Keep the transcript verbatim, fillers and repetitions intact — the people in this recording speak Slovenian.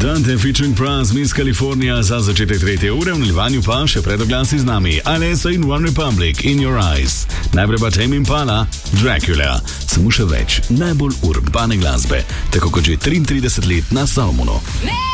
Dante featuring Pras, Miss California za začetek tretje ure, v nadaljevanju pa še predoglasi z nami Alesso in One Republic, In Your Eyes. Najprej pa Tame Impala, Dracula. Samo še več najbolj urbane glasbe, tako kot že triintrideset let na Salomonu.